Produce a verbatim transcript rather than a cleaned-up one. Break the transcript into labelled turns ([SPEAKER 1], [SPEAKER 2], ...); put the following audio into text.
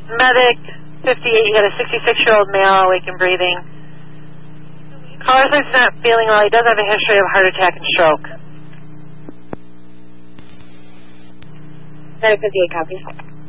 [SPEAKER 1] Medic fifty-eight, you got a sixty-six-year-old male, awake and breathing. Caller says he's not feeling well. He does have a history of heart attack and stroke.
[SPEAKER 2] Medic fifty-eight, copy.